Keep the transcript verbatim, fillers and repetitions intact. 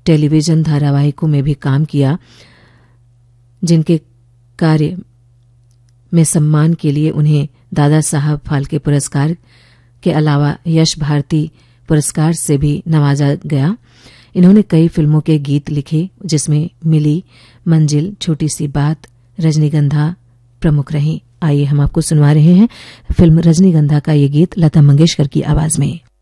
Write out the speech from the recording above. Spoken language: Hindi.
टेलीविजन धारावाहिकों में भी काम किया, जिनके कार्य में सम्मान के लिए उन्हें दादा साहब फाल्के पुरस्कार के अलावा यश भारती पुरस्कार से भी नवाजा गया। इन्होंने कई फिल्मों के गीत लिखे, जिसमें मिली, मंजिल, छोटी सी बात, रजनीगंधा प्रमुख रहीं। आइए हम आपको सुनवा रहे हैं फिल्म रजनीगंधा का ये गीत लता मंगेशकर की आवाज में।